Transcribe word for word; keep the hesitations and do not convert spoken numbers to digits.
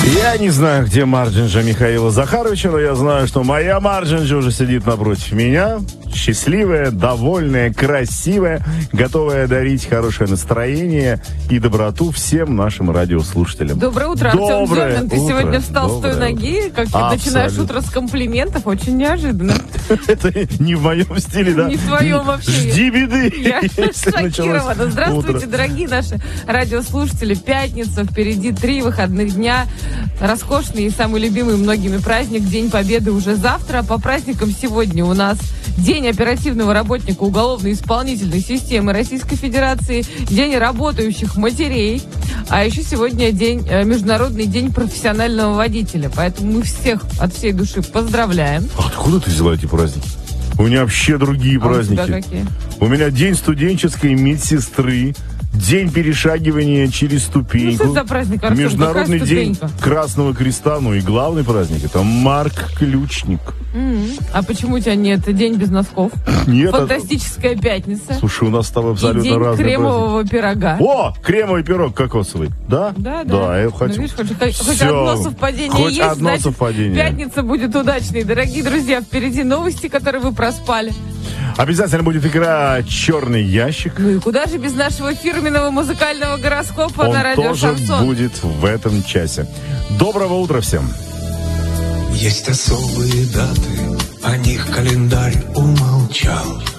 Я не знаю, где Марджинджа Михаила Захаровича, но я знаю, что моя Марджинджа уже сидит напротив меня. Счастливая, довольная, красивая, готовая дарить хорошее настроение и доброту всем нашим радиослушателям. Доброе утро, Артем Зернин. Ты сегодня встал с той ноги, как ты начинаешь утро с комплиментов. Очень неожиданно. Это не в моем стиле, да? Не в твоем вообще. Жди беды. Я шокирована. Здравствуйте, дорогие наши радиослушатели. Пятница, впереди три выходных дня. Роскошный и самый любимый многими праздник. День Победы уже завтра. По праздникам сегодня у нас День оперативного работника уголовно-исполнительной системы Российской Федерации, День работающих матерей, а еще сегодня день, Международный день профессионального водителя. Поэтому мы всех от всей души поздравляем. Откуда ты взяла эти праздники? У меня вообще другие а праздники. У тебя какие? У меня День студенческой медсестры, День перешагивания через ступеньку. Ну, что за праздник, Артем? Международный день Красного Креста. Ну и главный праздник — это Марк Ключник. Mm-hmm. А почему у тебя нет День без носков? Нет. Фантастическая это... пятница. Слушай, у нас с тобой абсолютно и день разные кремового праздники. пирога. О, кремовый пирог кокосовый. Да? Да, да. Да, я хочу. Ну, видишь, хоть, хоть одно совпадение хоть есть, одно значит, совпадение. Пятница будет удачной. Дорогие друзья, впереди новости, которые вы проспали. Обязательно будет игра «Черный ящик». Ну и куда же без нашего фирменного музыкального гороскопа Он на радио «Шансон». Он тоже будет в этом часе. Доброго утра всем. Есть особые даты, о них календарь умолчал.